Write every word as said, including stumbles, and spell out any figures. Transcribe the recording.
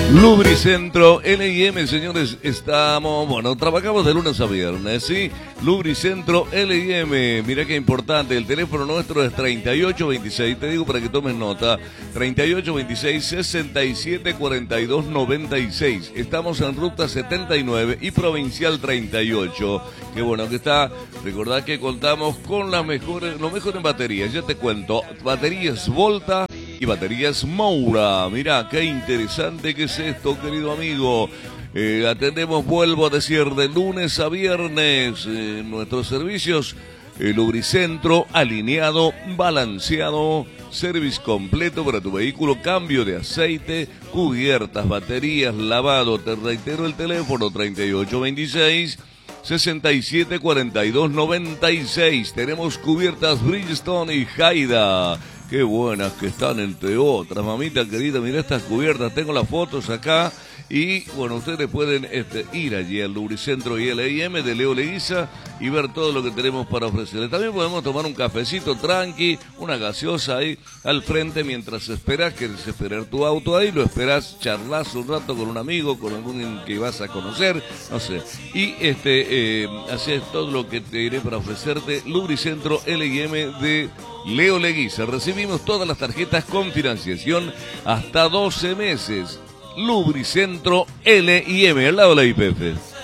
Lubricentro L I M, señores, estamos, bueno, trabajamos de lunes a viernes, ¿sí? Lubricentro L I M, mira qué importante, el teléfono nuestro es treinta y ocho veintiséis, te digo para que tomes nota, treinta y ocho veintiséis, sesenta y siete cuarenta y dos noventa y seis, estamos en Ruta setenta y nueve y Provincial treinta y ocho, que bueno que está, recordad que contamos con las mejores, lo mejor en baterías, ya te cuento, baterías Volta y baterías Moura. Mirá, qué interesante que es esto, querido amigo. Eh, atendemos, vuelvo a decir, de lunes a viernes. Eh, nuestros servicios, eh, Lubricentro, alineado, balanceado, service completo para tu vehículo, cambio de aceite, cubiertas, baterías, lavado. Te reitero el teléfono, treinta y ocho veintiséis, sesenta y siete cuarenta y dos noventa y seis. Tenemos cubiertas Bridgestone y Haida. Qué buenas que están, entre otras, mamita querida, mirá estas cubiertas, tengo las fotos acá y bueno, ustedes pueden este, ir allí al Lubricentro y L I M de Leo Leguiza y ver todo lo que tenemos para ofrecerles. También podemos tomar un cafecito tranqui, una gaseosa ahí al frente mientras esperas, quieres esperar tu auto ahí, lo esperás, charlas un rato con un amigo, con algún que vas a conocer, no sé, y este eh, haces todo lo que te iré para ofrecerte. Lubricentro L I M de Leo Leguiza. Recibimos todas las tarjetas con financiación hasta doce meses. Lubricentro L I M, al lado de la I P F.